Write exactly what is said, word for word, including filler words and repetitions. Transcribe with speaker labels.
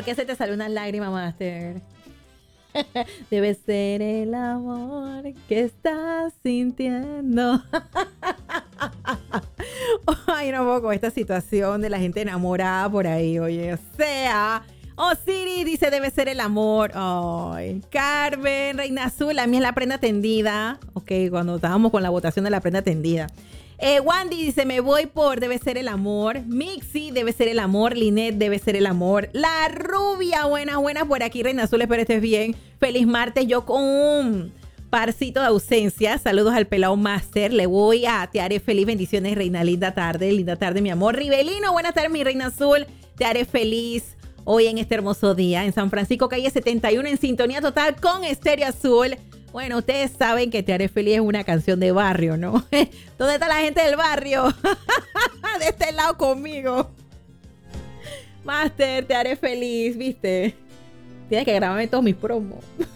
Speaker 1: ¿Por qué se te salió una lágrima, Master? Debe ser el amor que estás sintiendo. Ay, no puedo con esta situación de la gente enamorada por ahí, oye. O sea, Osiris dice debe ser el amor. Ay, Carmen, Reina Azul, la mía es la prenda tendida. Ok, cuando estábamos con la votación de la prenda tendida. Eh, Wandy dice, me voy por debe ser el amor. Mixi, debe ser el amor. Linet, debe ser el amor. La rubia, buenas, buenas por aquí. Reina Azul, espero estés bien. Feliz martes, yo con un parcito de ausencia. Saludos al pelado Master. Le voy a te haré feliz. Bendiciones, Reina. Linda tarde, linda tarde, mi amor. Rivelino, buenas tardes, mi Reina Azul. Te haré feliz hoy en este hermoso día. En San Francisco, calle setenta y uno, en sintonía total con Estéreo Azul. Bueno, ustedes saben que Te haré feliz es una canción de barrio, ¿no? ¿Dónde está la gente del barrio? De este lado conmigo. Master, te haré feliz, ¿viste? Tienes que grabarme todos mis promos.